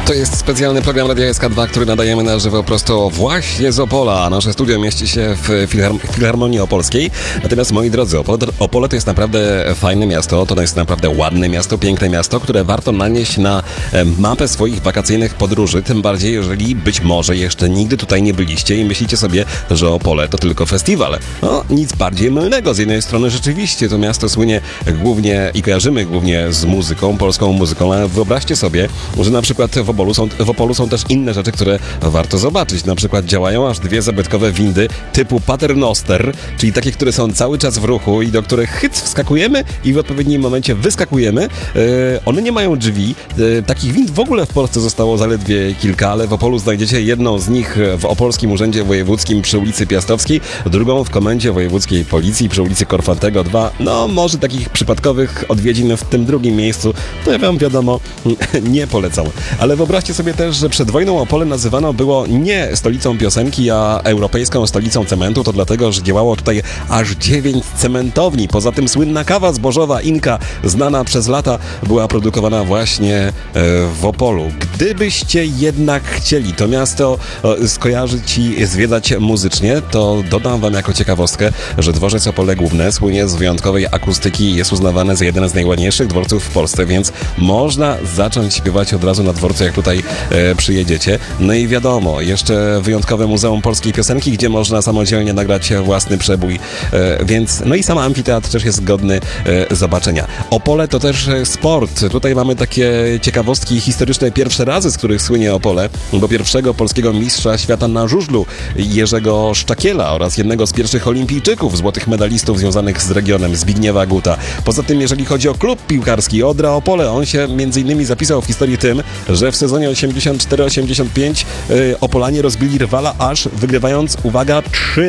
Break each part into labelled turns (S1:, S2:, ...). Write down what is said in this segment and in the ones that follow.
S1: To jest specjalny program Radia SK2, który nadajemy na żywo prosto właśnie z Opola. Nasze studio mieści się w Filharmonii Opolskiej. Natomiast, moi drodzy, Opole to jest naprawdę fajne miasto, to jest naprawdę ładne miasto, piękne miasto, które warto nanieść na mapę swoich wakacyjnych podróży, tym bardziej, jeżeli być może jeszcze nigdy tutaj nie byliście i myślicie sobie, że Opole to tylko festiwal. No, nic bardziej mylnego. Z jednej strony rzeczywiście to miasto słynie głównie i kojarzymy głównie z muzyką, polską muzyką, ale wyobraźcie sobie, że na przykład w Opolu są też inne rzeczy, które warto zobaczyć. Na przykład działają aż dwie zabytkowe windy typu Paternoster, czyli takie, które są cały czas w ruchu i do których wskakujemy i w odpowiednim momencie wyskakujemy. One nie mają drzwi. Takich wind w ogóle w Polsce zostało zaledwie kilka, ale w Opolu znajdziecie jedną z nich w Opolskim Urzędzie Wojewódzkim przy ulicy Piastowskiej, drugą w Komendzie Wojewódzkiej Policji przy ulicy Korfantego 2. No, może takich przypadkowych odwiedzin w tym drugim miejscu, to ja wam wiadomo, nie polecam. Ale wyobraźcie sobie też, że przed wojną Opole nazywane było nie stolicą piosenki, a europejską stolicą cementu. To dlatego, że działało tutaj aż 9 cementowni. Poza tym słynna kawa zbożowa Inka, znana przez lata, była produkowana właśnie w Opolu. Gdybyście jednak chcieli to miasto skojarzyć i zwiedzać muzycznie, to dodam wam jako ciekawostkę, że dworzec Opole Główne słynie z wyjątkowej akustyki i jest uznawany za jeden z najładniejszych dworców w Polsce, więc można zacząć śpiewać od razu na dworcu, jak tutaj przyjedziecie. No i wiadomo, jeszcze wyjątkowe Muzeum Polskiej Piosenki, gdzie można samodzielnie nagrać własny przebój, więc no i sam amfiteatr też jest godny zobaczenia. Opole to też sport. Tutaj mamy takie ciekawostki historyczne, pierwsze razy, z których słynie Opole, bo pierwszego polskiego mistrza świata na żużlu Jerzego Szczakiela oraz jednego z pierwszych olimpijczyków, złotych medalistów związanych z regionem, Zbigniewa Guta. Poza tym, jeżeli chodzi o klub piłkarski Odra Opole, on się między innymi zapisał w historii tym, że w sezonie 84-85 Opolanie rozbili rywala, aż wygrywając, uwaga,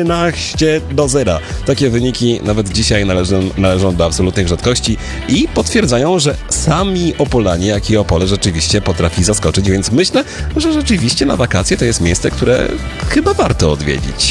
S1: 13-0. Takie wyniki nawet dzisiaj należą do absolutnych rzadkości i potwierdzają, że sami Opolanie, jak i Opole rzeczywiście potrafi zaskoczyć, więc myślę, że rzeczywiście na wakacje to jest miejsce, które chyba warto odwiedzić.